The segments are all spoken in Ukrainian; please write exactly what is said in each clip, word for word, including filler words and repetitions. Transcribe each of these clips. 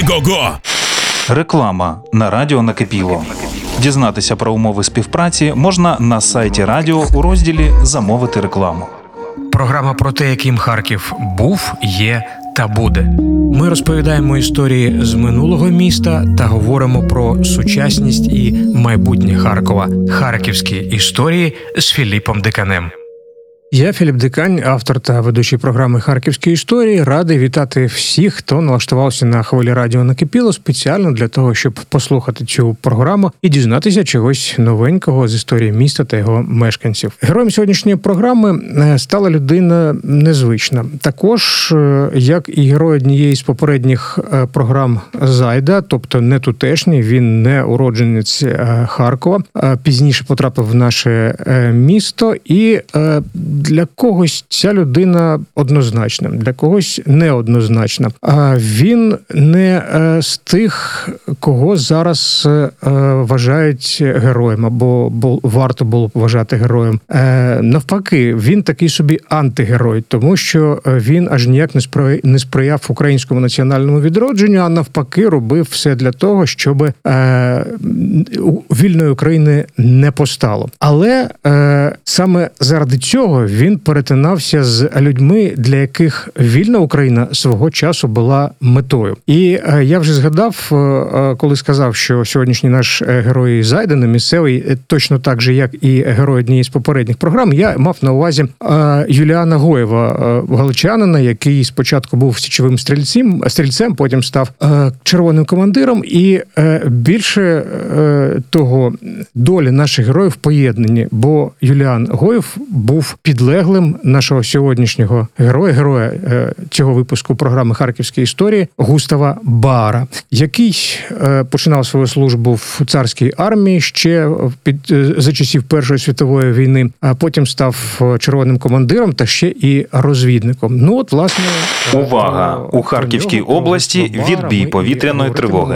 Его-го! Реклама на радіо Накипіло. Дізнатися про умови співпраці можна на сайті радіо у розділі «Замовити рекламу». Програма про те, яким Харків був, є та буде. Ми розповідаємо історії з минулого міста та говоримо про сучасність і майбутнє Харкова. Харківські історії з Філіпом Диканем. Я, Філіп Дикань, автор та ведучий програми «Харківські історії». Радий вітати всіх, хто налаштувався на хвилі радіо Накипіло спеціально для того, щоб послухати цю програму і дізнатися чогось новенького з історії міста та його мешканців. Героєм сьогоднішньої програми стала людина незвична. Також, як і герой однієї з попередніх програм Зайда, тобто не тутешній, він не уродженець Харкова, пізніше потрапив в наше місто і для когось ця людина однозначна, для когось неоднозначна. А він не з тих, кого зараз вважають героєм, або варто було б вважати героєм. Навпаки, він такий собі антигерой, тому що він аж ніяк не сприяв українському національному відродженню, а навпаки робив все для того, щоб вільної України не постало. Але саме заради цього він перетинався з людьми, для яких вільна Україна свого часу була метою. І я вже згадав, коли сказав, що сьогоднішній наш герой Зайда, не місцевий, точно так же, як і герой однієї з попередніх програм, я мав на увазі Юліана Гоєва, галичанина, який спочатку був січовим стрільцем, стрільцем, потім став червоним командиром. І більше того, долі наших героїв поєднані, бо Юліан Гоєв був підлеглим нашого сьогоднішнього героя, героя цього випуску програми «Харківські історії» Густава Баара, який починав свою службу в царській армії ще під, за часів Першої світової війни, а потім став червоним командиром та ще і розвідником. Ну от, власне... Увага! У Харківській області відбій повітряної тривоги.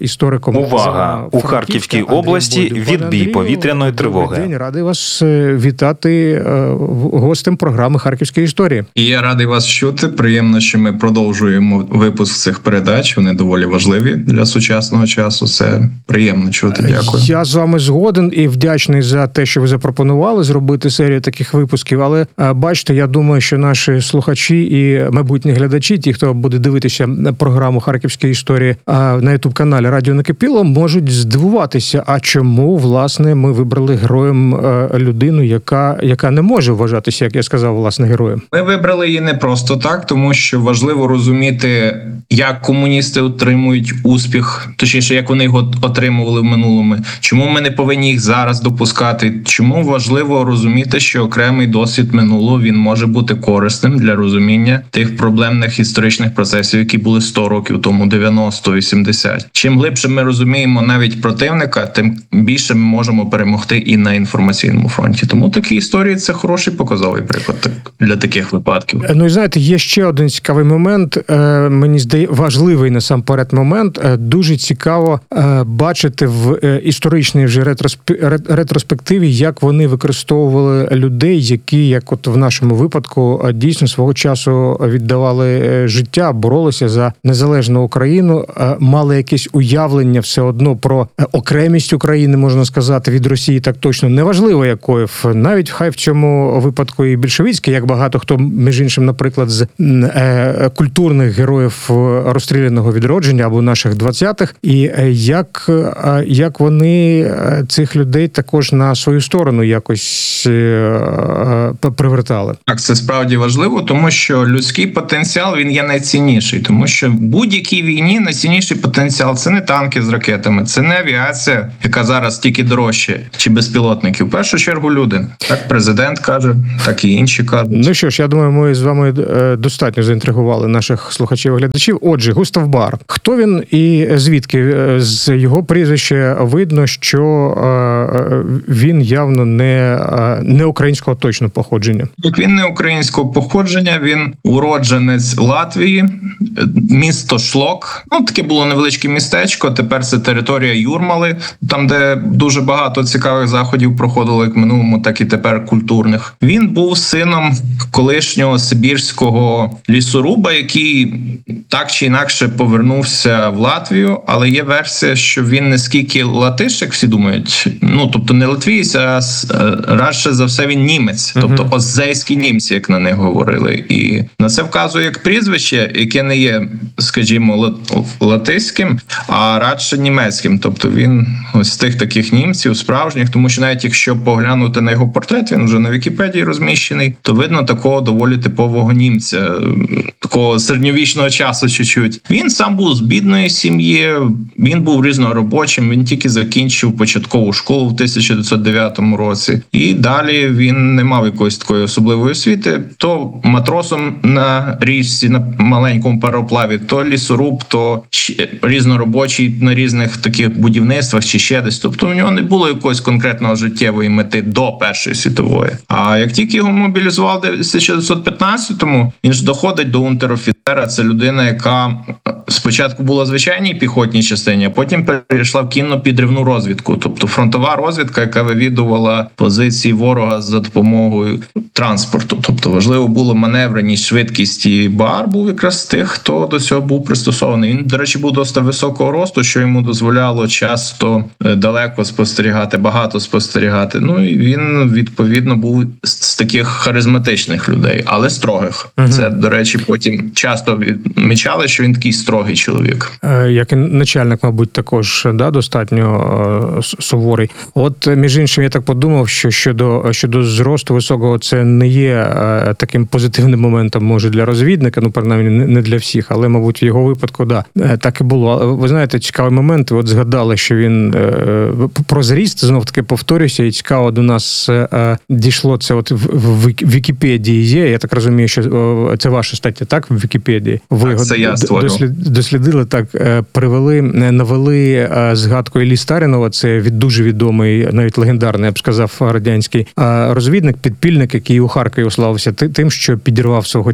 Увага! У Харківській області відбій повітряної тривоги. Добрий день, радий вас вітати гостем програми «Харківські історії». І я радий вас чути. Приємно, що ми продовжуємо випуск цих передач. Вони доволі важливі для сучасного часу. Це приємно чути. Дякую. Я з вами згоден і вдячний за те, що ви запропонували зробити серію таких випусків. Але бачите, я думаю, що наші слухачі і майбутні глядачі, ті, хто буде дивитися програму «Харківські історії» на ютуб-каналі Радіо Накипіло, можуть здивуватися, а чому, власне, ми вибрали героєм людину, яка, яка не може вважатися, як я сказав, власне, героєм. Ми вибрали її не просто так, тому що важливо розуміти, як комуністи отримують успіх, точніше, як вони його отримували в минулому. Чому ми не повинні їх зараз допускати? Чому важливо розуміти, що окремий досвід минулого, він може бути корисним для розуміння тих проблемних історичних процесів, які були сто років тому, дев'яносто, вісімдесят. Чим глибше ми розуміємо навіть противника, тим більше ми можемо перемогти і на інформаційному фронті. Тому такі історії – це хороший показовий приклад для таких випадків. Ну і знаєте, є ще один цікавий момент, мені здається, важливий насамперед момент. Дуже цікаво бачити в історичній вже ретроспективі, як вони використовували людей, які, як от в нашому випадку, дійсно свого часу віддавали життя, боролися за незалежну Україну, мали якесь уявлення все одно про окремість України, можна сказати, від Росії, так точно, неважливо якою, навіть хай в цьому випадку і більшовицьке, як багато хто, між іншим, наприклад, з е, культурних героїв розстріляного відродження або наших двадцятих, і як, як вони цих людей також на свою сторону якось е, привертали. Так, це справді важливо, тому що людський потенціал, він є найцінніший, тому що в будь-якій війні найцінніший потенціал – це не танки з ракетами, це не авіація, яка зараз тільки дорожче, чи безпілотники. В першу чергу люди. Так президент каже, так і інші кажуть. Ну що ж, я думаю, ми з вами достатньо заінтригували наших слухачів і глядачів. Отже, Густав Баар. Хто він і звідки? З його прізвища видно, що він явно не, не українського точно походження. Він не українського походження, він уродженець Латвії, місто Шлок. Ну, таке було невеличке містечко, тепер це територія Юрмали, там, де дуже багато цікавих заходів проходило як в минулому, так і тепер культурних. Він Він був сином колишнього сибірського лісоруба, який так чи інакше повернувся в Латвію, але є версія, що він не скільки латиш, як всі думають, ну, тобто не латвієць, а радше за все він німець, тобто uh-huh. озейські німці, як на них говорили. І на це вказує як прізвище, яке не є, скажімо, латиським, а радше німецьким. Тобто він ось з тих таких німців, справжніх, тому що навіть якщо поглянути на його портрет, він вже на Вікіпедії розміщений, то видно такого доволі типового німця, такого середньовічного часу чуть-чуть. Він сам був з бідної сім'ї, він був різноробочим, він тільки закінчив початкову школу в тисяча дев'ятсот дев'ятому році. І далі він не мав якоїсь такої особливої освіти. То матросом на річці, на маленькому пароплаві, то лісоруб, то різноробочий на різних таких будівництвах чи ще десь. Тобто у нього не було якоїсь конкретного життєвої мети до Першої світової. А як тільки його мобілізували в тисяча дев'ятсот п'ятнадцятому, він ж доходить до унтер-офіцера. Це людина, яка спочатку була в звичайній піхотній частині, а потім перейшла в кінно-підривну розвідку. Тобто фронтова розвідка, яка вивідувала позиції ворога за допомогою транспорту. Тобто важливо було маневреність, швидкість, і Баар був якраз з тих, хто до цього був пристосований. Він, до речі, був досить високого росту, що йому дозволяло часто далеко спостерігати, багато спостерігати. Ну і він, відповідно, був з таких харизматичних людей, але строгих. Угу. Це, до речі, потім часто відмічали, що він такий строгий чоловік. Як і начальник, мабуть, також, да, достатньо суворий. От, між іншим, я так подумав, що щодо, щодо зросту високого, це не є таким позитивним моментом, може, для розвідника, ну, принаймні, не для всіх, але, мабуть, в його випадку, да, так і було. Ви знаєте, цікавий момент, ви от згадали, що він про зріст, знов-таки повторюся, і цікаво, до нас дійшло це от в Вікіпедії є, я так розумію, що це ваша стаття, так, в Вікіпедії? Ви так, це я дослід, дослідили, так, привели, навели згадку Іллі Старінова, це від дуже відомий, навіть легендарний, я б сказав, радянський розвідник, підпільник, який у Харкові уславився тим, що підірвав свого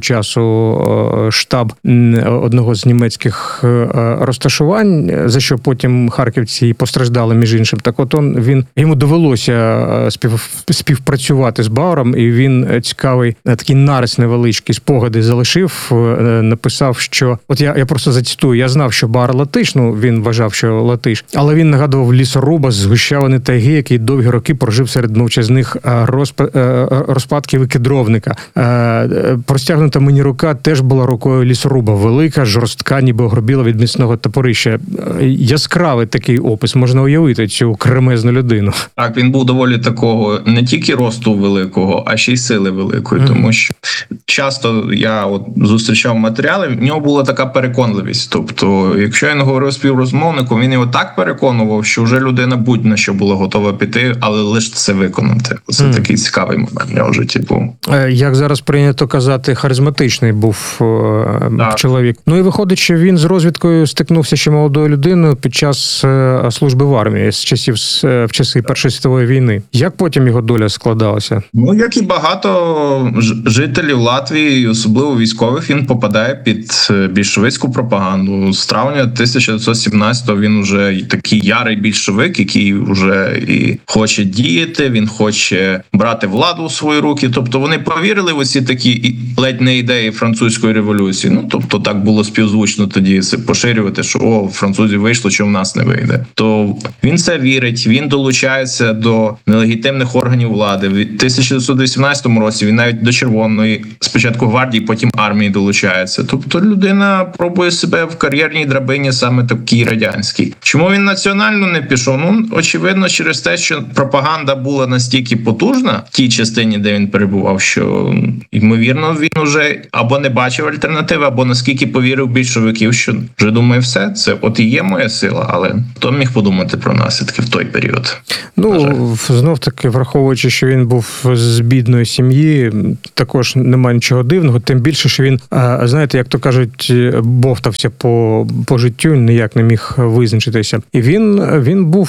часу штаб одного з німецьких розташувань, за що потім харківці постраждали, між іншим. Так от он, він, йому довелося спів, співпрацювати з Бааром, і він цікавий такий нарис невеличкий, спогади залишив, написав, що, от я, я просто зацитую, я знав, що Баар латиш, ну, він вважав, що латиш, але він нагадував лісоруба з гущавини тайги, який довгі роки прожив серед мовчазних розп... розпадків і кедровника. Простягнута мені рука теж була рукою лісоруба, велика, жорстка, ніби огрубіла від міцного топорища. Яскравий такий опис, можна уявити цю кремезну людину. Так, він був доволі такого, не тільки росту великого, а ще й сили великої, mm-hmm. тому що часто я от зустрічав матеріали, в нього була така переконливість. Тобто, якщо він говорив співрозмовнику, він його так переконував, що вже людина будь-на що була готова піти, але лише це виконати. Це mm. такий цікавий момент в нього в житті був. Як зараз прийнято казати, харизматичний був так. чоловік. Ну і виходить, що він з розвідкою стикнувся ще молодою людиною під час служби в армії, з часів, в часи Першої світової війни. Як потім його доля складалася? Ну, як і багато жителів Латвії, особливо військових, він попадає під більшовицьку пропаганду. З травня тисяча дев'ятсот сімнадцятого він уже такий ярий більшовик, який вже і хоче діяти, він хоче брати владу у свої руки. Тобто вони повірили в оці такі ледь не ідеї французької революції. Ну, тобто так було співзвучно тоді поширювати, що о, французів вийшло, що в нас не вийде. То він це вірить, він долучається до нелегітимних органів влади. В тисяча дев'ятсот вісімнадцятому році він навіть до Червоної, спочатку гвардії, потім армії долучається. Тобто людина пробує себе в кар'єрній драбині саме такій радянській. Чому він національно не пішов? Ну, очевидно, через те, що пропаганда була настільки потужна в тій частині, де він перебував, що, ймовірно, він уже або не бачив альтернативи, або наскільки повірив більшовиків, що вже думає, все, це от і є моя сила, але хто міг подумати про наслідки в той період? Ну, знов-таки, враховуючи, що він був з бідної сім'ї, також немає нічого дивного, тим більше, що він, знаєте, як то кажуть, бовтався по, по життю, ніяк не міг визначитися. І він, він був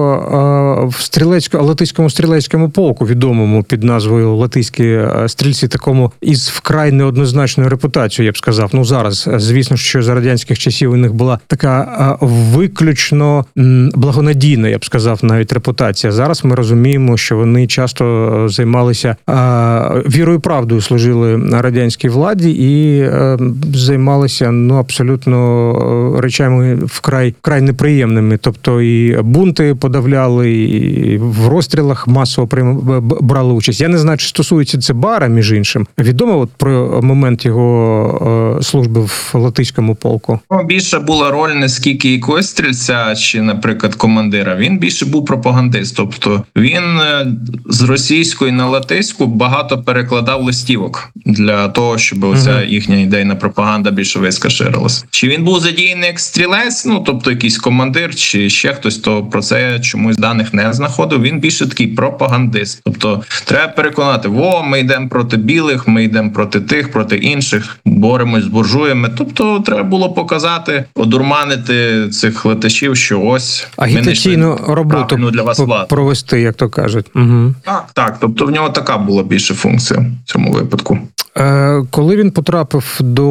в стрілецькому, латиському стрілецькому полку, відомому під назвою «Латиські стрільці», такому із вкрай неоднозначною репутацією, я б сказав. Ну, зараз, звісно, що за радянських часів у них була така виключно благонадійна, я б сказав, навіть репутація. Зараз ми розуміємо, що вони часто займалися займалися вірою і правдою, служили радянській владі і займалися ну абсолютно речами вкрай вкрай неприємними. Тобто і бунти подавляли, і в розстрілах масово брали участь. Я не знаю, чи стосується це Бара, між іншим. Відомо от про момент його служби в Латиському полку? Більше була роль не скільки якогось стрільця чи, наприклад, командира. Він більше був пропагандист. Тобто він з російської на латиську багато перекладав листівок для того, щоб оця uh-huh. їхня ідейна пропаганда більшовицька ширилась. Чи він був задіяний як стрілець, ну тобто якийсь командир чи ще хтось, то про це чомусь даних не знаходив. Він більше такий пропагандист. Тобто треба переконати, во, ми йдемо проти білих, ми йдемо проти тих, проти інших, боремось з буржуями. Тобто треба було показати, одурманити цих латишів, що ось агітаційну роботу для вас провести, як то кажуть. Угу. Так, так. Тобто в нього така була більше функція в цьому випадку. Коли він потрапив до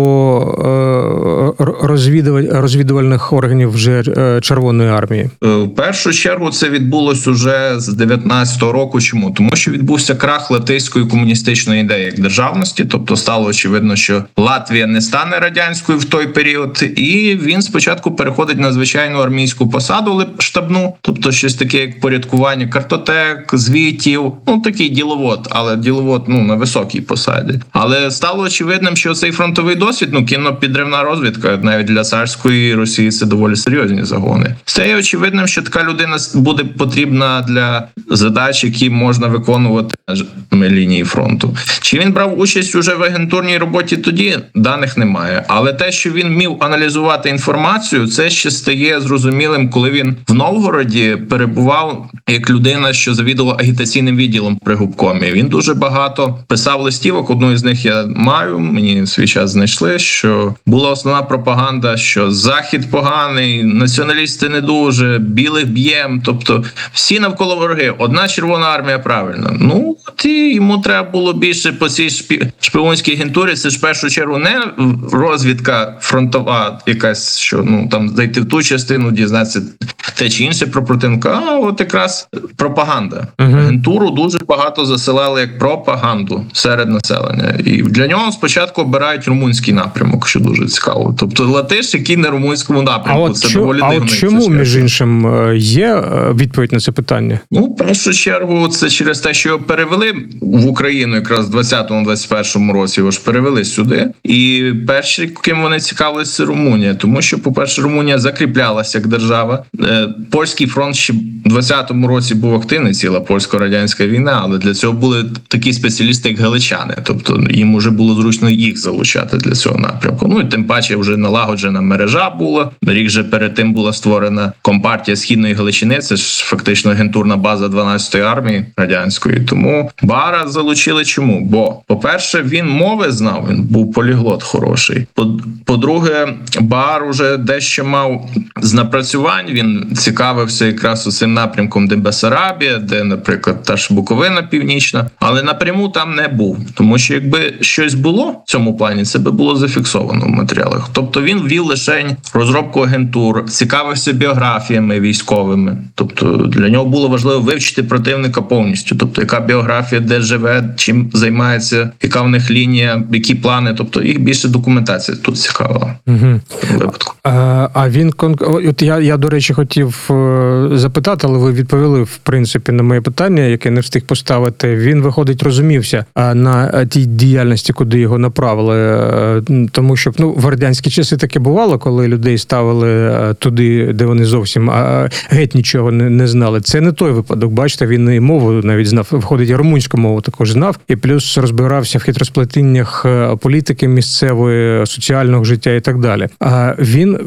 розвідувальних органів вже Червоної армії? В першу чергу це відбулось уже з дев'ятнадцятого року. Чому? Тому що відбувся крах латиської комуністичної ідеї як державності, тобто стало очевидно, що Латвія не стане радянською в той період, і він спочатку переходить на звичайну армійську посаду штабну, тобто щось таке, як порядкування картотек, звітів, ну такий діловод, але діловод ну на високій посаді. Але стало очевидним, що цей фронтовий досвід, ну кінно-підривна розвідка, навіть для царської Росії це доволі серйозні загони. Стає очевидним, що така людина буде потрібна для задач, які можна виконувати на лінії фронту. Чи він брав участь уже в агентурній роботі тоді? Даних немає. Але те, що він вмів аналізувати інформацію, це ще стає зрозумілим, коли він в Новгороді перебував як людина, що завідувала агітаційним відділом при губкомі. Він дуже багато писав листівок, одну із них я маю, мені свій час знайшли, що була основна пропаганда, що Захід поганий, націоналісти не дуже, білих б'єм, тобто всі навколо вороги, одна Червона армія правильно. Ну, от і йому треба було більше по цій шпигунській агентурі, це ж в першу чергу не розвідка фронтова якась, що ну там зайти в ту частину, дізнатися те чи інше про противника, а от якраз пропаганда. Uh-huh. Агентуру дуже багато засилали як пропаганду серед населення. І для нього спочатку обирають румунський напрямок, що дуже цікаво. Тобто латиш, який на румунському напрямку. А це чо, доволі а дивно. От чому, між іншим, є відповідь на це питання? Ну, в першу чергу, це через те, що його перевели в Україну якраз в двадцятому-двадцять першому році, його ж перевели сюди. І перші, ким вони цікавилися, це Румунія. Тому що, по-перше, Румунія закріплялася як держава. Польський фронт ще в двадцятому році був активний, ціла польсько-радянська війна, але для цього були такі спеціалісти, як галичани. Тобто їм вже було зручно їх залучати для цього напрямку. Ну і тим паче вже налагоджена мережа була. Рік же перед тим була створена Компартія Східної Галичини, це ж фактично агентурна база дванадцятої армії радянської. Тому Бара залучили чому? Бо, по-перше, він мови знав, він був поліглот хороший. По-друге, Бар уже дещо мав з напрацювань, він цікавився якраз цим напрямком, де Бессарабія, де, наприклад, та ж Буковина Північна, але напряму там не був. Тому що якби щось було в цьому плані, це би було зафіксовано в матеріалах. Тобто він ввів лише розробку агентур, цікавився біографіями військовими. Тобто для нього було важливо вивчити противника повністю. Тобто яка біографія, де живе, чим займається, яка в них лінія, які плани. Тобто їх більше документація тут цікава. Угу. В випадку. А, а він, от я, я, до речі, хотів запитати, але ви відповіли, в принципі, на моє питання, яке не встиг поставити. Він, виходить, розумівся на тій діяльності, куди його направили. Тому що ну, в радянські часи таке бувало, коли людей ставили туди, де вони зовсім геть нічого не, не знали. Це не той випадок. Бачите, він і мову навіть знав. Виходить, і румунську мову також знав. І плюс розбирався в хитросплетіннях політики місцевої, соціального життя і так далі. А він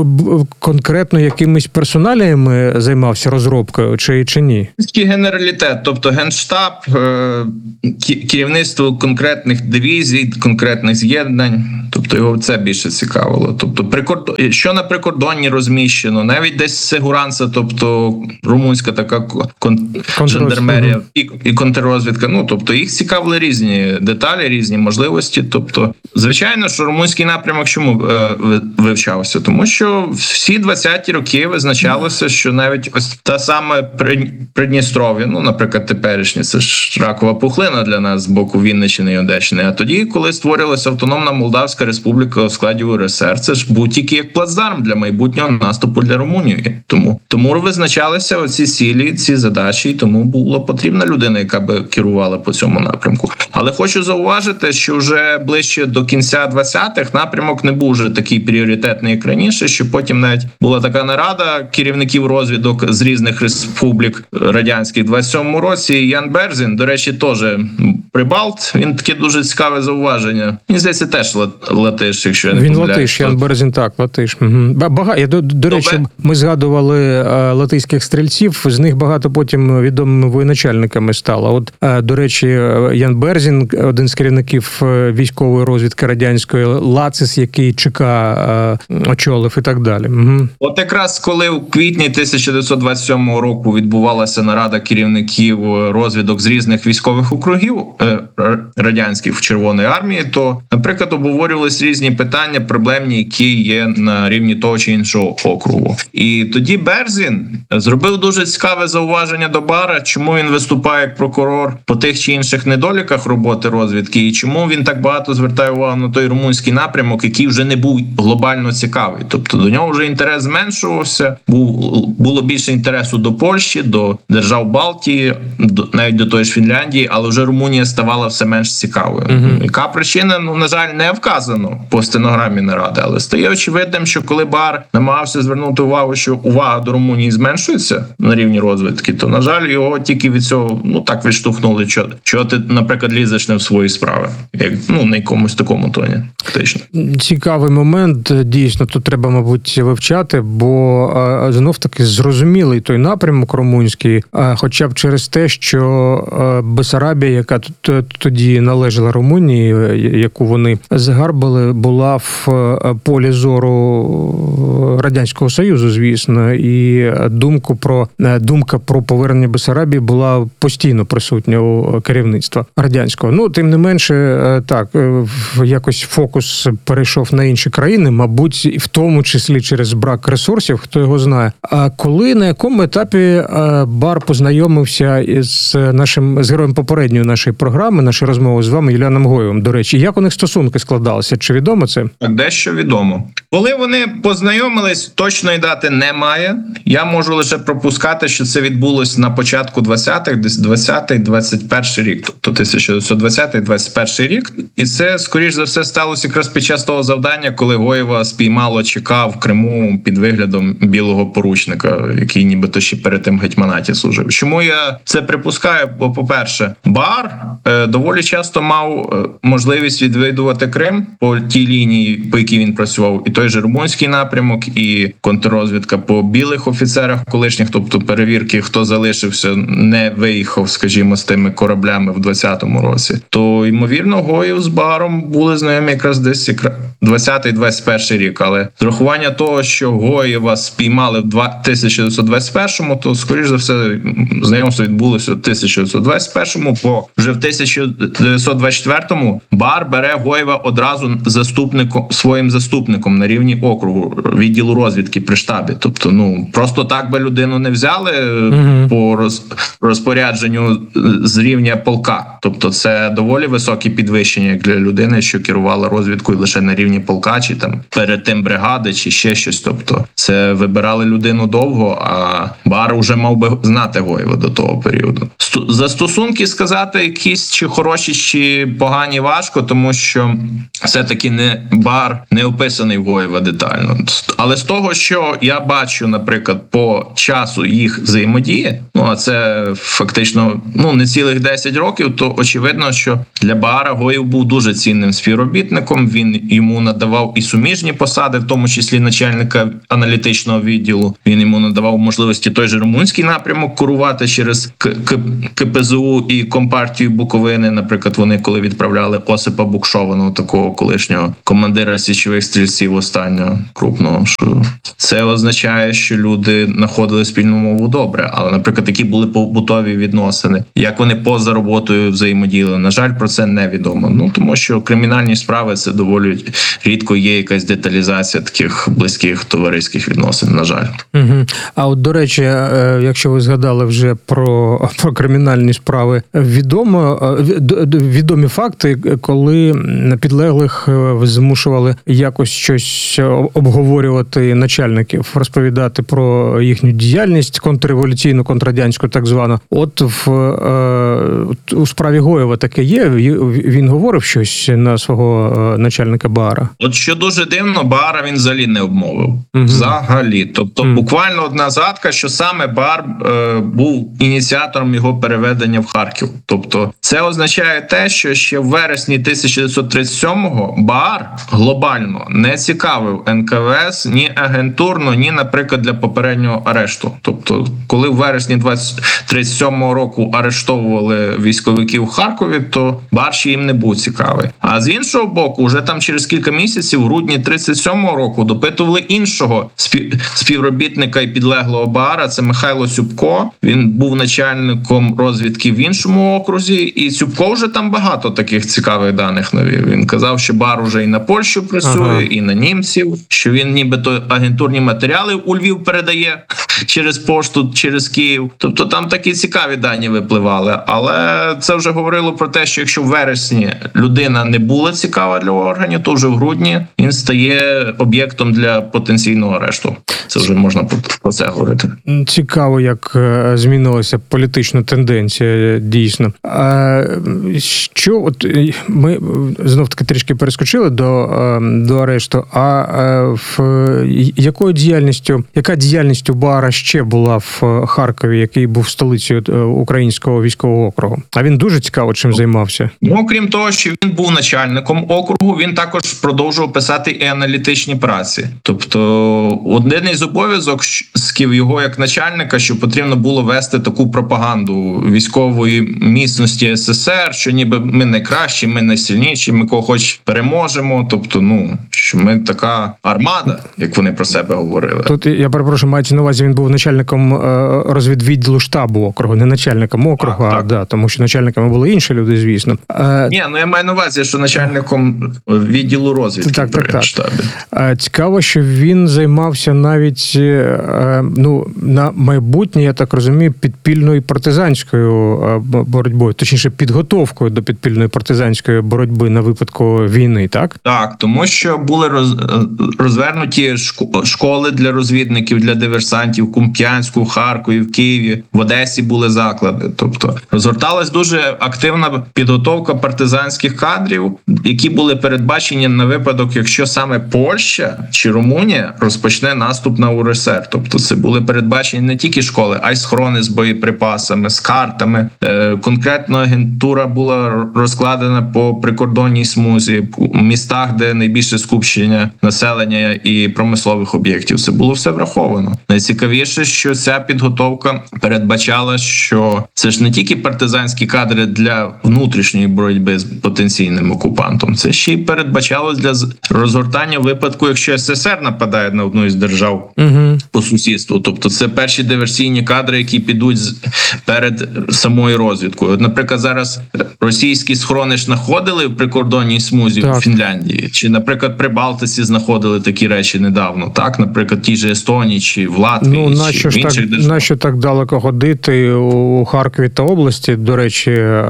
конкретно якимись персоналіями займався розробкою чи, чи ні? Генералітет, тобто генштаб, керівництво конкретних дивізій, конкретних з'єднань, тобто його це більше цікавило. Тобто прикордон, що на прикордонні розміщено, навіть десь Сегуранса, тобто румунська така кон... жандармерія і, і контррозвідка. Ну, тобто їх цікавили різні деталі, різні можливості. Тобто, звичайно, що румунський напрямок чому е, вивчався? Тому що всі двадцяті роки визначалося, що навіть ось та саме Придністров'я, ну, наприклад, теперішнє, це ж ж ракова пухлина для нас з боку Вінниччини і Одещини. А тоді, коли створилася автономна Молдавська республіка у складі У Р С Р, це ж був тільки як плацдарм для майбутнього наступу для Румунії. Тому, тому визначалися оці цілі, ці задачі, і тому була потрібна людина, яка би керувала по цьому напрямку. Але хочу зауважити, що вже ближче до кінця двадцятих напрямок не був вже такий пріоритетний, як раніше, що потім навіть була така нарада керівників розвідок з різних республік радянських в двадцять сьомому році. Ян Берзін, до речі, теж прибалт, він таке дуже цікаве зауваження. Мені здається, теж латиш, якщо я не він помиляюсь. Латиш, Ян Берзін, так, латиш. Угу. Бага... Я, до, до речі, ми згадували латиських стрільців, з них багато потім відомими воєначальниками стало. От, до речі, Ян Берзін, один з керівників військової розвідки радянської, Лацис, який ЧК очолив і так далі. Угу. От якраз коли в квітні тисяча дев'ятсот двадцять сьомого року відбувалася нарада керівників розвідок з різних військових округів радянських в Червоної армії, то, наприклад, обговорювалися різні питання, проблемні, які є на рівні того чи іншого округу. І тоді Берзін зробив дуже цікаве зауваження до Бара, чому він виступає як прокурор по тих чи інших недоліках роботи розвідки, і чому він так багато звертає увагу на той румунський напрямок, який вже не був глобально цікавий. Тобто до нього вже інтерес зменшувався, був, було більше інтересу до Польщі, до держав Балтії, до, навіть до тої ж Фінляндії, але вже Румунія ставала все менш цікавою. Mm-hmm. Яка причина, ну, на жаль, не вказано по стенограмі наради, але стає очевидним, що коли Бар намагався звернути увагу, що увага до Румунії зменшується на рівні розвідки, то, на жаль, його тільки від цього, ну, так відштовхнули, що, що ти, наприклад, лізеш не в свої справи, як, ну, на якомусь такому тоні, фактично. Цікавий момент, дійсно, тут треба, мабуть, вивчати, бо знов-таки зрозумілий той напрямок румунський, хоча б через те, що Бессарабія, яка тоді належала Румунії, яку вони загарбали, була в полі зору Радянського Союзу, звісно, і думку про, думка про повернення Бессарабії була постійно присутня у керівництва радянського. Ну, тим не менше, так, якось фокус перейшов на інші країни, мабуть, і в тому числі через брак ресурсів, хто його знає. А коли, на якому етапі Бар познайомився із нашим, з героєм попередньої нашої програми, нашої розмови з вами, Юліаном Гоєвим, до речі, як у них стосунки складалися? Чи відомо це? Так, дещо відомо. Коли вони познайомились, точної дати немає. Я можу лише пропускати, що це відбулось на початку двадцятих, десь двадцятий двадцять перший рік, тобто тисяча дев'ятсот двадцятий двадцять перший рік. І це, скоріш за все, сталося якраз під час того завдання, коли Гоєва спіймало ЧК в Криму під виглядом білого поручника, який нібито ще перед тим в гетьманаті служив. Чому я це припускаю? Бо, по-перше, Бар е, доволі часто мав е, можливість відвідувати Крим по тій лінії, по якій він працював, і той же румунський напрямок, і контррозвідка по білих офіцерах колишніх, тобто перевірки, хто залишився, не виїхав, скажімо, з тими кораблями в двадцятому році. То, ймовірно, Гоєв з Баром були знайомі якраз десь двадцятий двадцять перший рік, але з рахування того, що Гоєва спіймали в тисяча дев'ятсот двадцять першому, то, скоріш за все, знайомство відбулося в тисяча дев'ятсот двадцять першому, бо вже в тисяча дев'ятсот двадцять четвертому Бар бере Гоєва одразу заступником, своїм заступником на рівні округу, відділу розвідки при штабі. Тобто, ну, просто так би людину не взяли mm-hmm. по роз, розпорядженню з рівня полка. Тобто, це доволі високе підвищення як для людини, що керувала розвідкою лише на рівні полка, чи там перед тим бригади, чи ще щось. Тобто, це вибирали людину довго, а Бар уже мав би знати Гоєва до того періоду. За стосунки сказати якісь чи хороші, чи погані важко, тому що все-таки не Бар не описаний в Гоєва детально. Але з того, що я бачу, наприклад, по часу їх взаємодії, ну, а це фактично, ну, не цілих десять років, то очевидно, що для Бара Гоєв був дуже цінним співробітником, він йому надавав і суміжні посади, в тому числі начальника аналітичного відділу, він йому надавав можливості той же румунський напрямок курувати через К- К- КПЗУ і Компартію Буковини, наприклад, вони коли відправляли Осипа Букшованого, такого колишнього командира січових стрільців останнього крупного, що це означає, що люди знаходили спільну мову добре, але, наприклад, які були побутові відносини, як вони поза роботою взаємодіяли, на жаль, про це невідомо. Ну, тому що кримінальні справи – це доволі рідко є якась деталізація таких близьких товариських відносин, на жаль. Угу. А от, до речі, якщо ви згадали вже про, про кримінальні подібні справи. Відомо, відомі факти, коли підлеглих змушували якось щось обговорювати начальників, розповідати про їхню діяльність контрреволюційну, контррадянську так звану. От в, у справі Гоєва таке є? Він говорив щось на свого начальника Баара? От що дуже дивно, Баара він взагалі не обмовив. Угу. Взагалі. Тобто угу. буквально одна згадка, що саме Баар е, був ініціатором його переведення в Харків. Тобто це означає те, що ще в вересні тисяча дев'ятсот тридцять сьомого Баар глобально не цікавив ен ка ве ес ні агентурно, ні, наприклад, для попереднього арешту. Тобто, коли в вересні тридцять сьомого року арештовували військовиків в Харкові, то Баар ще їм не був цікавий. А з іншого боку, вже там через кілька місяців, в грудні тридцять сьомого року, допитували іншого співробітника і підлеглого Баара, це Михайло Цюбко. Він був начальником розвідки в іншому окрузі, і Цюбко вже там багато таких цікавих даних навів. Він казав, що Баар уже і на Польщу працює, ага. і на німців, що він нібито агентурні матеріали у Львів передає через пошту, через Київ. Тобто там такі цікаві дані випливали. Але це вже говорило про те, що якщо в вересні людина не була цікава для органів, то вже в грудні він стає об'єктом для потенційного арешту. Це вже можна про це говорити. Цікаво, як змінилася політична тенденція, дійсно. А що, от ми знов-таки трішки перескочили до, до арешту, а в якою діяльністю, яка діяльність у Баара ще була в Харкові, який був столицею Українського військового округу? А він дуже цікаво чим займався. Ну, окрім того, що він був начальником округу, він також продовжував писати і аналітичні праці. Тобто, один із обов'язків його як начальника, що потрібно було вести таку пропаганду військової міцності ес ес ер, що ніби ми найкращі, ми найсильніші, ми кого хоч переможемо. Тобто, ну, що ми така армада, як вони про себе говорили. Тут, я перепрошую, мається на увазі, він був начальником розвідвідділу штабу округу, не начальником округу, а, а да, тому що начальниками були інші люди, звісно. Ні, ну я маю на увазі, що начальником відділу розвідки так, так, так. в штабі. Цікаво, що він займався навіть ну, на майбутнє, я так розумію, підпільною партизанською боротьбою, точніше підготовкою до підпільної партизанської боротьби на випадку війни, так? Так, тому що були роз... розвернуті школи для розвідників, для диверсантів в Куп'янську, в Харкові, в Києві, в Одесі були заклади. Тобто розгорталась дуже активна підготовка партизанських кадрів, які були передбачені на випадок, якщо саме Польща чи Румунія розпочне наступ на у ер ес ер. Тобто це були передбачені не тільки школи, а й схорони з боєприпасами, з картами. Е, конкретно агентура була розкладена по прикордонній смузі, в містах, де найбільше скупчення населення і промислових об'єктів. Це було все враховано. Найцікавіше, що ця підготовка передбачала, що це ж не тільки партизанські кадри для внутрішньої боротьби з потенційним окупантом, це ще й передбачалось для розгортання випадку, якщо ес ес ер нападає на одну із держав угу. по сусідству. Тобто це перші диверсійні кадри, які підуть перед самою розвідкою. От, наприклад, зараз російські схорони ж знаходили в прикордонній смузі так. в Фінляндії, чи, наприклад, при Балтиці знаходили такі речі недавно, так? Наприклад, ті ж Естонії, чи в Латвії, ну, чи в інших так, державах. Нащо так далеко ходити у Харкові та області? До речі,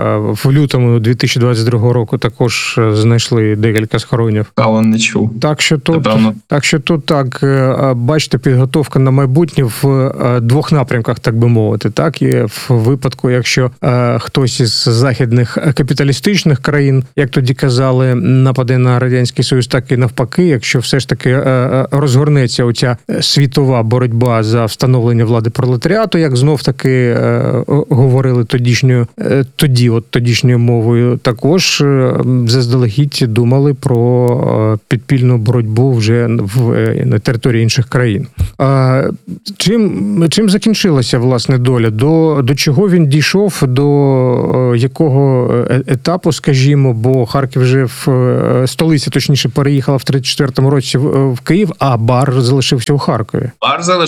в лютому дві тисячі двадцять другого року також знайшли декілька схоронів. Кавон не чув. Так що тут, Напевно. так що тут так, бачите, підготовка на майбутнє в двох напрямках, так би мовити. Так, і в випадку, якщо хтось із західних капіталістичних країн, як тоді казали, нападе на Радянський Союз, так і навпаки, якщо все ж таки розгорнеться оця світова боротьба за встановлення влади пролетаріату, як знов таки говорили тодішньою, тоді, от тодішньою мовою, також заздалегідь думали про підпільну боротьбу вже в, на території інших країн. А чим, чим закінчилася, власне, доля? До, до чого він дійшов, до якого етапу, скажімо, бо Харків вже в столиці, точніше, переїхала в тридцять четвертому році в Київ, а Баар залишився у Харкові. Баар залишився в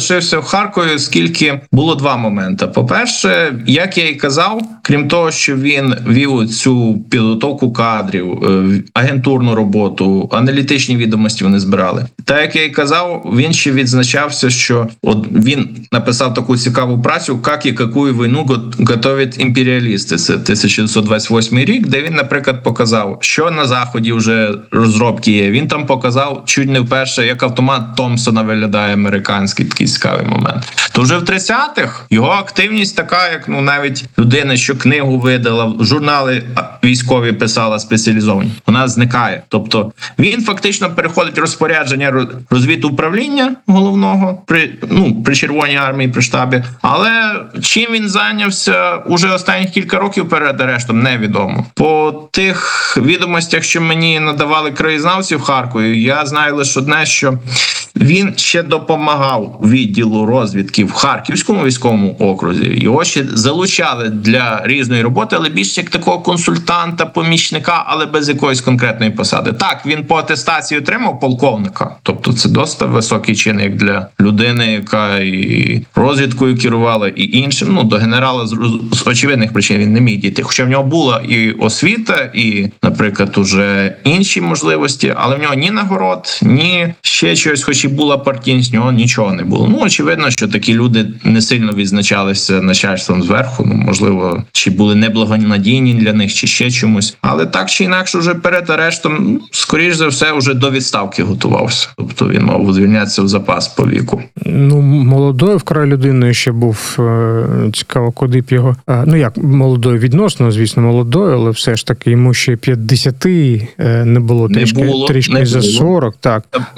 в Харкові, оскільки було два моменти. По-перше, як я і казав, крім того, що він вів цю підготовку кадрів, агентурну роботу, аналітичні відомості вони збирали. Та, як я і казав, він ще відзначався, що от він написав таку цікаву працю «Как і яку війну готовлять імперіалісти». Це тисяча дев'ятсот двадцять восьмий рік, де він, наприклад, показав, що на Заході вже розробки є. Він там показав чуть не вперше, як автомат Томпсона виглядає американський, такий цікавий момент. То вже в тридцятих його активність така, як ну навіть людина, що книгу видала, журнали військові писала спеціалізовані, вона зникає. Тобто він фактично переходить в розпорядження розвідуправління головного при, ну, при Червоній армії, при штабі. Але чим він зайнявся уже останніх кілька років перед арештом, невідомо. По тих відомостях, що мені надавали краєзнавці в Харкові, я знаю лише одне, що він ще допомагав відділу розвідки в Харківському військовому окрузі. Його ще залучали для різної роботи, але більше як такого консультанта, помічника, але без якоїсь конкретної посади. Так, він по атестації отримав полковника. Тобто це досить високий чин, як для людини, яка і розвідкою керувала, і іншим. Ну, до генерала з, з очевидних причин він не міг дійти. Хоча в нього була і освіта, і, наприклад, уже інші можливості, але в нього ні нагород, ні ще щось, хоч і була партійність, в нього нічого не було. Ну, очевидно, що такі люди не сильно відзначалися начальством зверху, ну, можливо, чи були неблагонадійні для них, чи ще чомусь. Але так чи інакше, вже перед арештом, скоріш за все, вже до відставки готувався. Тобто він мав звільнятися в запас по віку. Ну, молодою вкрай людиною ще був. Цікаво, куди б його... Ну, як, молодою відносно, звісно, молодою, але все ж таки йому ще п'ятдесяти не було, не трішки, було, трішки не за було. сорок, так.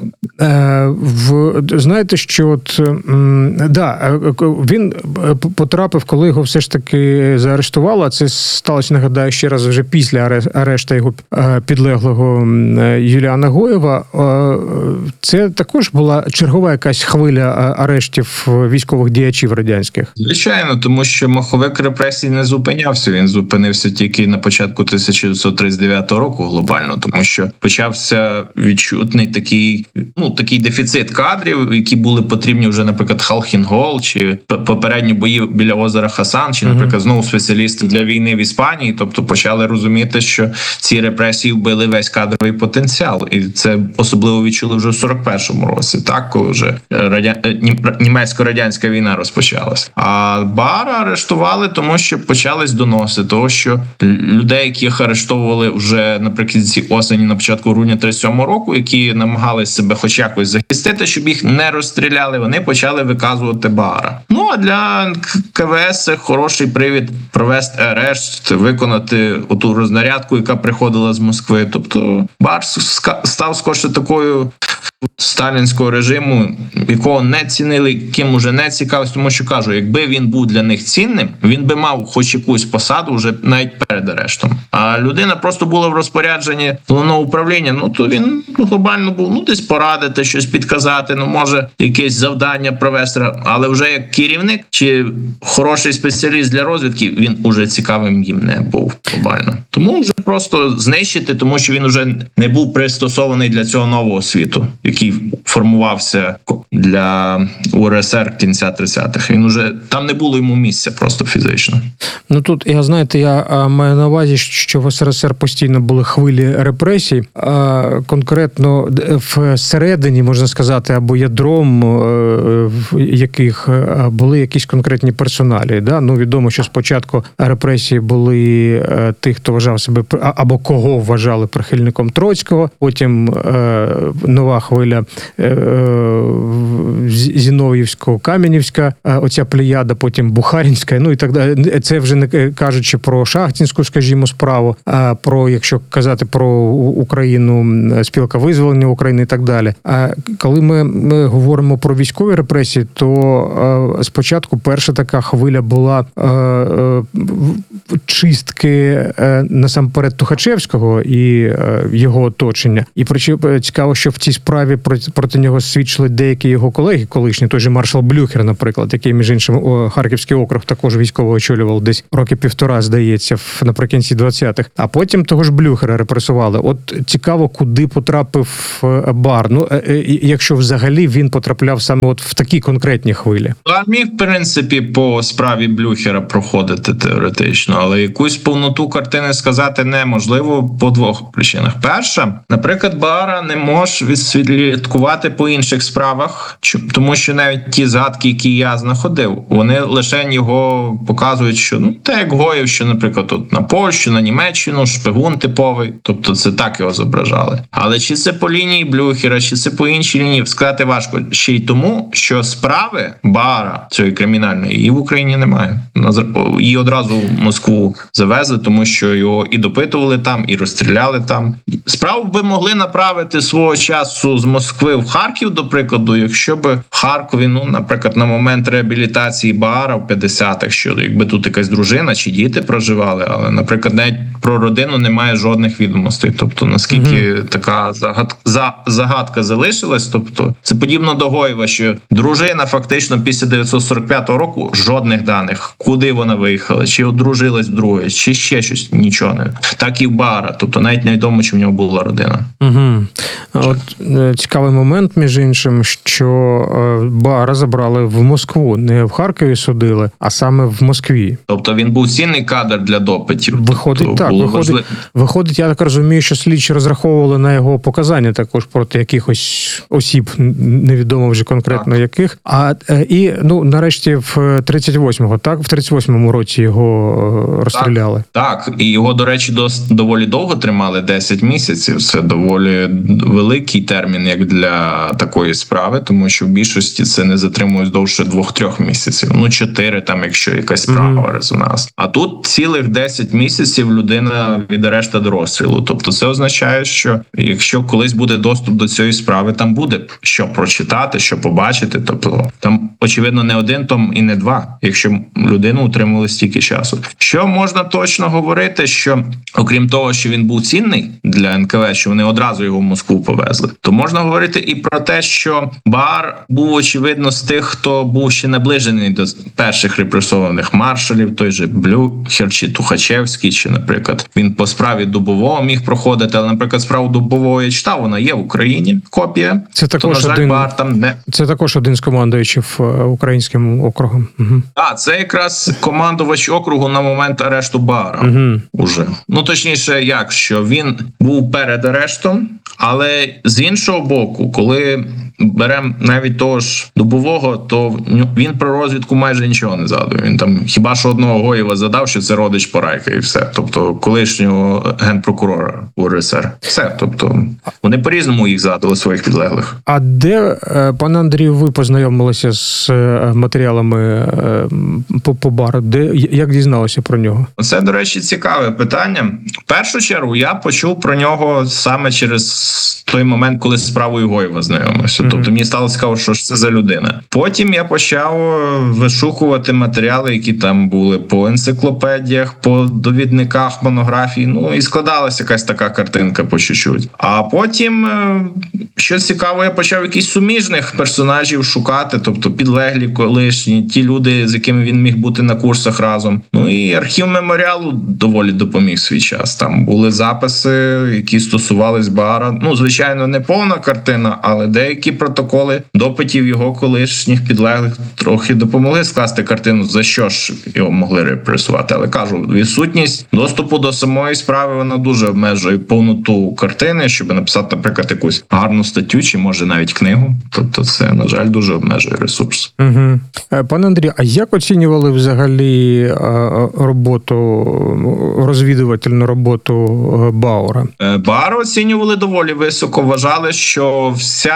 В, знаєте, що от, да, він потрапив, коли його все ж таки заарештували, а це сталося, нагадаю, ще раз вже після арешту його підлеглого Юліана Гоєва. Це також була чергова якась хвиля арештів військових діячів радянських? Звичайно, тому що маховик репресій не зупинявся. Він зупинився тільки на початку тисяча дев'ятсот тридцять дев'ятого року глобально, тому що почався відчутний такий, ну, такий дефіцит кадрів, які були потрібні вже, наприклад, Халхінгол, чи попередні бої біля озера Хасан, чи, наприклад, знову спеціалісти для війни в Іспанії. Тобто почали розуміти, що ці репресії вбили весь кадровий потенціал. І це особливо відчули вже в сорок першому році, так, коли вже радя... німецько-радянська війна розпочалась. А Баара арештували, тому що почались доноси того, що людей, яких арештовували вже наприкінці осені, на початку грудня тридцять сьомого року, які намагались себе хоч якось захистити, щоб їх не розстріляли, вони почали виказувати Баара. Ну, а для КВС це хороший привід провести арешт, виконати оту рознарядку, яка приходила з Москви. Тобто Баар став скорше такою сталінського режиму, якого не цінили, ким уже не цікавився, тому що, кажу, якби він був для них цінним, він би мав хоч якусь посаду вже навіть перед арештом. А людина просто була в розпорядженні головного управління, ну то він глобально був, ну десь порадити, щось підказати, ну може якесь завдання провести, але вже як керівник чи хороший спеціаліст для розвідки, він уже цікавим їм не був глобально. Тому вже просто знищити, тому що він уже не був пристосований для цього нового світу, який формувався для УРСР кінця тридцятих. Він уже там не було йому місця просто фізично. Ну тут я знаєте, я маю на увазі, що в СРСР постійно були хвилі репресій, а конкретно всередині, можна сказати, або ядром яких були якісь конкретні персоналі. Да? Ну відомо, що спочатку репресії були тих, хто вважав себе або кого вважали прихильником Троцького, потім нова хвиля Зінов'ївського, Кам'янівська, оця плеяда, потім Бухарінська, ну і так далі. Це вже не кажучи про Шахтинську, скажімо, справу, а про, якщо казати про Україну, спілка визволення України і так далі. А коли ми, ми говоримо про військові репресії, то спочатку перша така хвиля була чистки насамперед Тухачевського і його оточення. І причому цікаво, що в цій справі справі проти, проти нього свідчили деякі його колеги колишні, той же маршал Блюхер, наприклад, який, між іншим, о, Харківський округ також військово очолював десь роки півтора, здається, наприкінці двадцятих. А потім того ж Блюхера репресували. От цікаво, куди потрапив Бар. Ну, якщо взагалі він потрапляв саме от в такі конкретні хвилі. А міг, в принципі, по справі Блюхера проходити теоретично, але якусь повноту картини сказати неможливо по двох причинах. Перша, наприклад, Бара не може відслідкувати по інших справах, тому що навіть ті згадки, які я знаходив, вони лише його показують, що ну те як Гоєв, що, наприклад, тут на Польщу, на Німеччину, шпигун типовий, тобто це так його зображали. Але чи це по лінії Блюхера, чи це по іншій лінії, сказати важко. Ще й тому, що справи Бара цієї кримінальної її в Україні немає. Її одразу в Москву завезли, тому що його і допитували там, і розстріляли там. Справу би могли направити свого часу з Москви в Харків, до прикладу, якщо б в Харкові, ну, наприклад, на момент реабілітації Бара в п'ятдесятих, що якби тут якась дружина чи діти проживали, але, наприклад, навіть про родину немає жодних відомостей. Тобто, наскільки mm-hmm. така загадка, за, загадка залишилась, тобто це подібно до Гоєва, що дружина фактично після дев'ятсот сорок п'ятого року жодних даних, куди вона виїхала, чи одружилась вдруге, чи ще щось, нічого не. Так і в Бара, тобто навіть невідомо, чи в нього була родина. Угу. От цікавий момент, між іншим, що Бара забрали в Москву, не в Харкові судили, а саме в Москві. Тобто він був цінний кадр для допитів. Виходить, тобто, так, виходить, виходить, я так розумію, що слідчі розраховували на його показання також проти якихось осіб, невідомо вже конкретно так. яких. А і, ну, нарешті в тридцять восьмому, так? В тридцять восьмому році його розстріляли. Так, так. І його, до речі, дос, доволі довго тримали, десять місяців. Це доволі великий термін, як для такої справи, тому що в більшості це не затримують довше двох-трьох місяців. Ну, чотири, там, якщо якась справа mm-hmm. резонанс. А тут цілих десять місяців людина від арешту до розстрілу. Тобто це означає, що якщо колись буде доступ до цієї справи, там буде що прочитати, що побачити. Тобто там, очевидно, не один том і не два, якщо людину утримували стільки часу. Що можна точно говорити, що окрім того, що він був цінний для ен ка ве, що вони одразу його в Москву повезли, то можна говорити і про те, що Бар був, очевидно, з тих, хто був ще наближений до перших репресованих маршалів, той же Блюхер чи Тухачевський, чи, наприклад, він по справі Дубового міг проходити, але, наприклад, справу Дубового я читав, вона є в Україні, копія. Це також, то, на жаль, один, Бар там не... це також один з командуючих українським округом. Угу. А, це якраз командувач округу на момент арешту Бара. Угу. Уже. Ну, точніше, як, що він був перед арештом, але з іншого боку, коли беремо навіть того ж Дубового, то він про розвідку майже нічого не згадує. Він там хіба що одного Гоєва задав, що це родич Порайка і все. Тобто колишнього генпрокурора у ер ес ер. Все. Тобто вони по-різному їх згадували, своїх підлеглих. А де, пане Андрію, ви познайомилися з матеріалами по, по Бару? Де, як дізналися про нього? Це, до речі, цікаве питання. В першу чергу я почув про нього саме через той момент, коли з справою Гоєва знайомився. Mm-hmm. Тобто мені стало цікаво, що ж це за людина. Потім я почав вишукувати матеріали, які там були по енциклопедіях, по довідниках, монографій. Ну і складалася якась така картинка по чуть-чуть. А потім, що цікаво, я почав якісь суміжних персонажів шукати, тобто підлеглі колишні, ті люди, з якими він міг бути на курсах разом. Ну і архів меморіалу доволі допоміг свій час. Там були записи, які стосувались Бара. Ну, звичайно, не повна картина, але деякі протоколи допитів його колишніх підлеглих трохи допомогли скласти картину, за що ж його могли репресувати. Але кажу, відсутність доступу до самої справи, вона дуже обмежує повноту картини, щоб написати, наприклад, якусь гарну статтю, чи може навіть книгу. Тобто це, на жаль, дуже обмежує ресурс. Угу. Пане Андрію, а як оцінювали взагалі роботу, розвідувальну роботу Баура? Баура оцінювали доволі високо. Вважали, що вся школа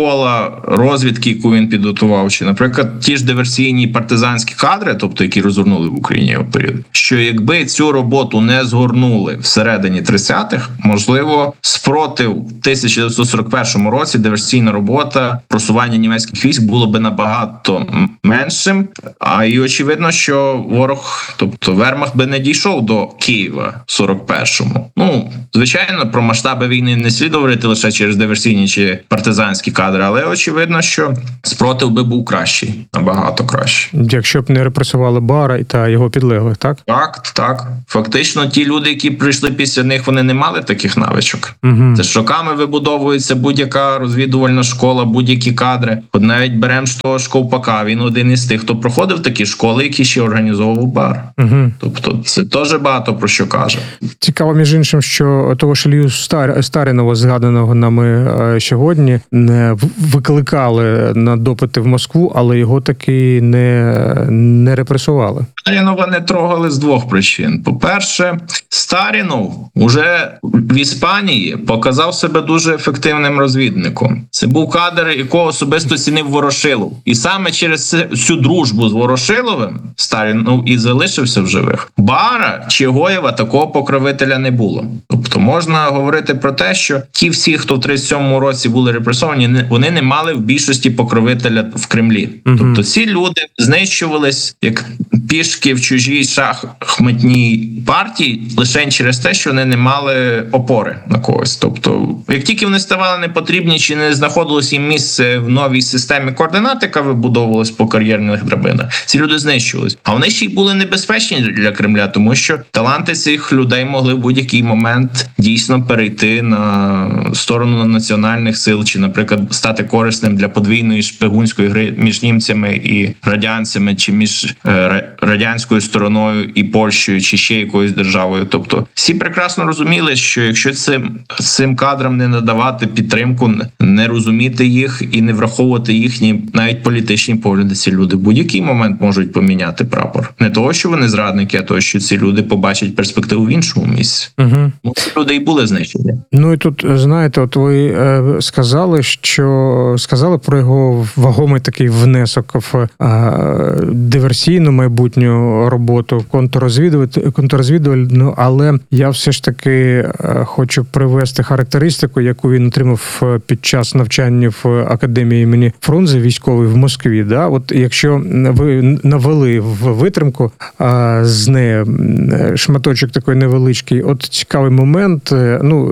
школа розвідки, яку він підготував, чи, наприклад, ті ж диверсійні партизанські кадри, тобто які розгорнули в Україні його період, що якби цю роботу не згорнули всередині тридцятих, можливо, спротив в тисяча дев'ятсот сорок першому році диверсійна робота, просування німецьких військ було би набагато меншим, а і очевидно, що ворог, тобто Вермахт би не дійшов до Києва в сорок першому. Ну, звичайно, про масштаби війни не слід говорити лише через диверсійні чи партизанські кадри, але очевидно, що спротив би був кращий, набагато кращий. Якщо б не репресували Бара та його підлеглих, так? Так, так. Фактично, ті люди, які прийшли після них, вони не мали таких навичок. Угу. Це ж роками вибудовується будь-яка розвідувальна школа, будь-які кадри. От навіть беремо ж того ж Ковпака, він один із тих, хто проходив такі школи, які ще організовував Бар. Угу. Тобто це теж багато про що каже. Цікаво, між іншим, що того ж Ілью Стар... Старінова, згаданого нами сьогодні, не викликали на допити в Москву, але його таки не, не репресували. Старінова не трогали з двох причин. По-перше, Старінов уже в Іспанії показав себе дуже ефективним розвідником. Це був кадр, якого особисто цінив Ворошилов. І саме через цю дружбу з Ворошиловим Старінов і залишився в живих. Бара чи Гоєва такого покровителя не було. Тобто можна говорити про те, що ті всі, хто в тридцять сьомому році були репресовані, вони не мали в більшості покровителя в Кремлі. Угу. Тобто ці люди знищувались як пішки в чужій шахматній партії лише через те, що вони не мали опори на когось. Тобто, як тільки вони ставали непотрібні чи не знаходилось їм місце в новій системі координат, яка вибудовувалась по кар'єрних драбинах, ці люди знищувались. А вони ще й були небезпечні для Кремля, тому що таланти цих людей могли в будь-який момент дійсно перейти на сторону національних сил, чи, наприклад, стати корисним для подвійної шпигунської гри між німцями і радянцями, чи між радянською стороною і Польщею, чи ще якоюсь державою. Тобто всі прекрасно розуміли, що якщо цим, цим кадрам не надавати підтримку, не розуміти їх і не враховувати їхні навіть політичні погляди, ці люди в будь-який момент можуть поміняти прапор. Не того, що вони зрадники, а того, що ці люди побачать перспективу в іншому місці. Угу. Ну, ці люди і були знищені. Ну і тут, знаєте, от ви е, сказали, що сказали про його вагомий такий внесок в е, диверсійну майбутню роботу, контррозвідувальну, але я все ж таки е, хочу привести характеристику, яку він отримав під час навчання в академії імені Фрунзе військової в Москві. Да? От якщо ви навели в витримку е, з нею шматочок такий невеличкий, от цікавий момент, ну,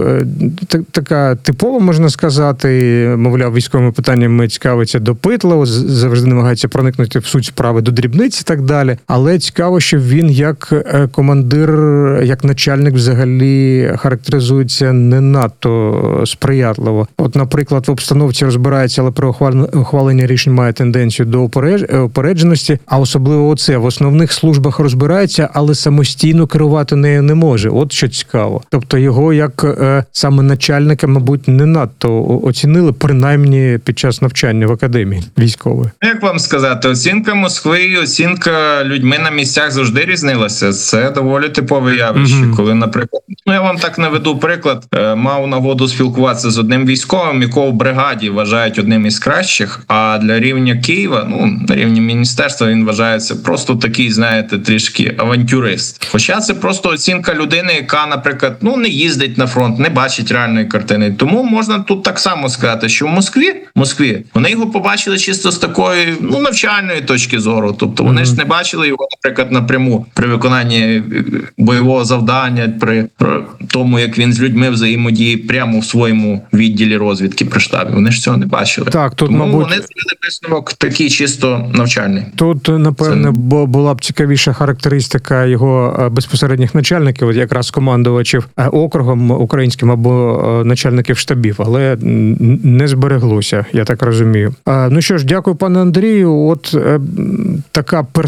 така типова, можна сказати, мовляв, військовими питаннями цікавиться допитливо, завжди намагається проникнути в суть справи до дрібниць і так далі. Але цікаво, що він як командир, як начальник взагалі характеризується не надто сприятливо. От, наприклад, в обстановці розбирається, але при ухваленні рішень має тенденцію до упередженості, а особливо оце, в основних службах розбирається, але самостійно керувати нею не може. От що цікаво. Тобто його як е, саме начальника, мабуть, не надто оцінили, принаймні під час навчання в академії військової. Як вам сказати, оцінка Москви і оцінка людьми на місцях завжди різнилася. Це доволі типове явище. Mm-hmm. Коли, наприклад, ну я вам так наведу приклад, е, мав нагоду спілкуватися з одним військовим, якого в бригаді вважають одним із кращих, а для рівня Києва, ну, на рівні міністерства він вважається просто такий, знаєте, трішки авантюрист. Хоча це просто оцінка людини, яка, наприклад, ну, не їздить на фронт, не бачить реальної картини. Тому можна тут так само сказати, що в Москві, в Москві вони його побачили чисто з такої, ну, навчальної точки зору. Тобто вони mm-hmm. ж не бачили його, наприклад, напряму при виконанні бойового завдання, при тому, як він з людьми взаємодіє прямо в своєму відділі розвідки при штабі. Вони ж цього не бачили. Так, тут, тому мабуть, вони зробили висновок такий чисто навчальний. Тут, напевне, Це... була б цікавіша характеристика його безпосередніх начальників, от якраз командувачів округом українським або начальників штабів, але не збереглося, я так розумію. Ну що ж, дякую, пане Андрію. От така персона,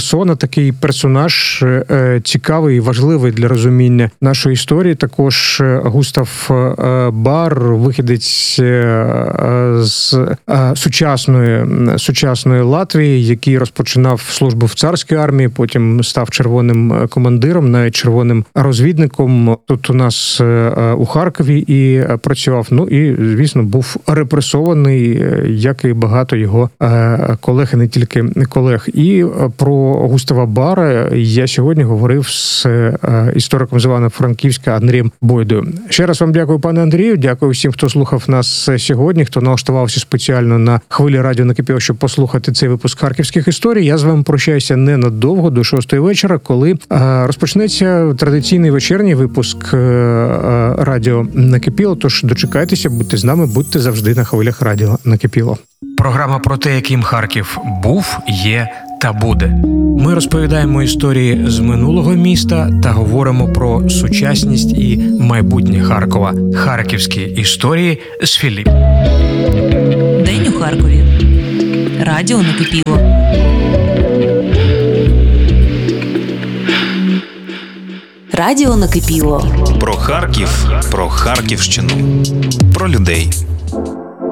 такий персонаж цікавий і важливий для розуміння нашої історії. Також Густав Бар, вихідець з сучасної, сучасної Латвії, який розпочинав службу в царській армії, потім став червоним командиром, навіть червоним розвідником тут у нас у Харкові і працював. Ну і, звісно, був репресований, як і багато його колег, і не тільки колег. І про Густава Бара я сьогодні говорив з істориком з Івано-Франківська Андрієм Бойдою. Ще раз вам дякую, пане Андрію. Дякую всім, хто слухав нас сьогодні, хто налаштувався спеціально на хвилі радіо накипіло, щоб послухати цей випуск харківських історій. Я з вами прощаюся ненадовго, до шостої вечора, коли розпочнеться традиційний вечірній випуск радіо накипіло. Тож дочекайтеся, будьте з нами, будьте завжди на хвилях радіо накипіло. Програма про те, яким Харків був, є та буде. Ми розповідаємо історії з минулого міста та говоримо про сучасність і майбутнє Харкова. Харківські історії з Філіп. День у Харкові. Радіо накипіло. Радіо накипіло. Про Харків, про Харківщину, про людей.